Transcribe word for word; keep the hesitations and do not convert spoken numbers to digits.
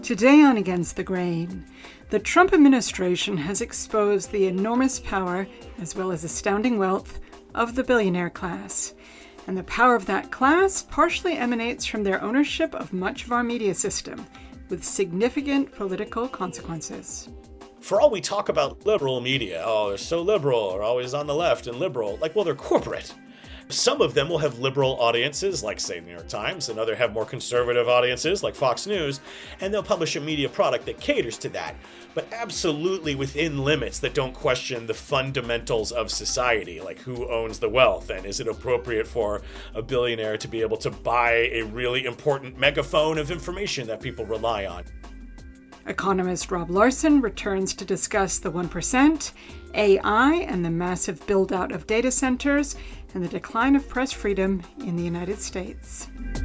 Today on Against the Grain, the Trump administration has exposed the enormous power, as well as astounding wealth, of the billionaire class. And the power of that class partially emanates from their ownership of much of our media system, with significant political consequences. For all we talk about liberal media, oh, they're so liberal, or always on the left and liberal, like, well, they're corporate. Some of them will have liberal audiences, like, say, the New York Times, and others have more conservative audiences, like Fox News, and they'll publish a media product that caters to that, but absolutely within limits that don't question the fundamentals of society, like who owns the wealth, and is it appropriate for a billionaire to be able to buy a really important megaphone of information that people rely on. Economist Rob Larson returns to discuss the one percent, A I and the massive build-out of data centers, and the decline of press freedom in the United States.